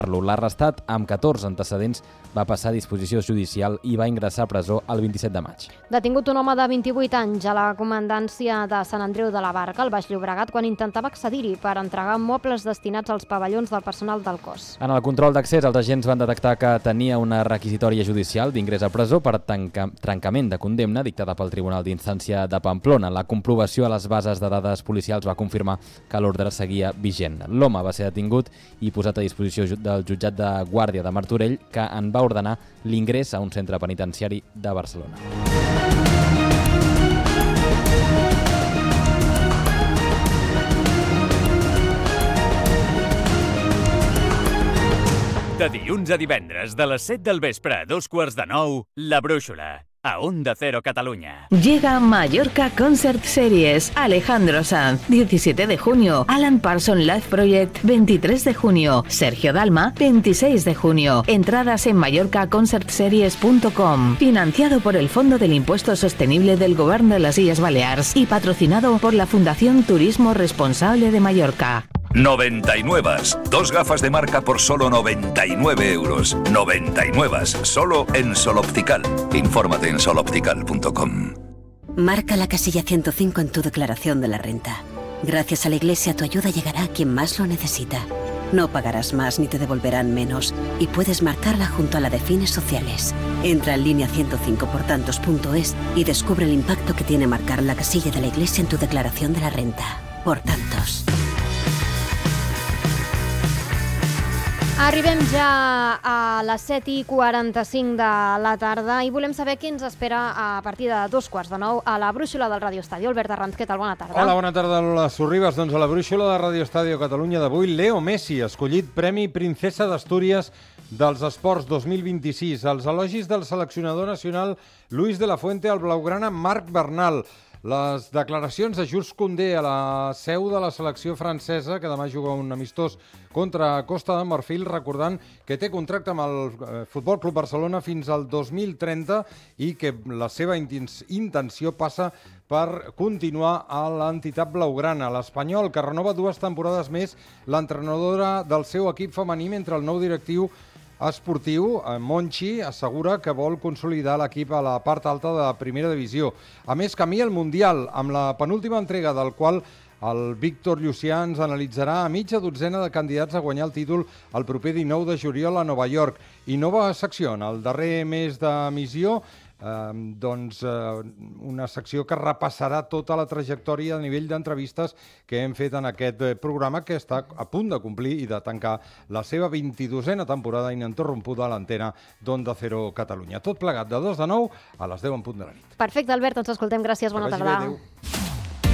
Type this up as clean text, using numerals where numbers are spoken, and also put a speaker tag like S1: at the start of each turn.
S1: L'arrestat, amb 14 antecedents, va passar a disposició judicial i va ingressar a presó el 27 de maig.
S2: Detingut un home de 28 anys a la comandància de Sant Andreu de la Barca, al Baix Llobregat, quan intentava accedir-hi per entregar mobles destinats als pavellons del personal del cos.
S1: En el control d'accés, els agents van detectar que tenia una requisitòria judicial d'ingrés a presó per trencament de condemna dictada pel Tribunal d'Instància de Pamplona. La comprovació a les bases de dades policials va confirmar que l'ordre seguia vigent. L'home va ser detingut i posat a disposició del jutjat de Guàrdia de Martorell, que en va ordenar l'ingrés a un centre penitenciari de Barcelona.
S3: De dilluns a divendres, de les 7 del vespre a 8:45, La Brúixola, a Onda Cero Catalunya.
S4: Llega Mallorca Concert Series. Alejandro Sanz, 17 de junio. Alan Parsons Live Project, 23 de junio. Sergio Dalma, 26 de junio. Entradas en mallorcaconcertseries.com. Financiado por el Fondo del Impuesto Sostenible del Gobierno de las Illes Baleares y patrocinado por la Fundación Turismo Responsable de Mallorca.
S5: 99. Dos gafas de marca por solo 99 euros. 99. Solo en Sol Optical. Infórmate en soloptical.com.
S6: Marca la casilla 105 en tu declaración de la renta. Gracias a la Iglesia, tu ayuda llegará a quien más lo necesita. No pagarás más ni te devolverán menos. Y puedes marcarla junto a la de fines sociales. Entra en línea 105portantos.es y descubre el impacto que tiene marcar la casilla de la Iglesia en tu declaración de la renta. Por tantos.
S2: Arribem ja a les 7:45 de la tarda i volem saber què ens espera a partir de 8:45 a la Brúixola del Radio Estadio. Albert Arranz, què tal? Bona tarda.
S7: Hola, bona tarda, Lola Sorribas. Doncs a la Brúixola de Radio Estadio Catalunya d'avui, Leo Messi, escollit Premi Princesa d'Astúries dels Esports 2026. Els elogis del seleccionador nacional Luis de la Fuente al blaugrana Marc Bernal. Les declaracions de Jules Koundé a la seu de la selecció francesa, que demà juga un amistós contra Costa de Marfil, recordant que té contracte amb el Futbol Club Barcelona fins al 2030 i que la seva intenció passa per continuar a l'entitat blaugrana. L'Espanyol, que renova 2 temporades més, l'entrenadora del seu equip femení, mentre el nou directiu esportiu, Monchi, assegura que vol consolidar l'equip a la part alta de la primera divisió. A més, camí el Mundial, amb la penúltima entrega del qual el Víctor Llucià ens analitzarà a mitja dotzena de candidats a guanyar el títol el proper 19 de juliol a Nova York. I nova secció, en el darrer mes d'emissió, una secció que repassarà tota la trajectòria a nivell d'entrevistes que hem fet en aquest programa, que està a punt de complir i de tancar la seva 22a temporada ininterrompuda a l'antena d'Onda Cero Catalunya. Tot plegat de 2 de 9 a les 10 en punt de la nit.
S2: Perfecte, Albert, ens escoltem. Gràcies, bona tarda.
S7: Adéu.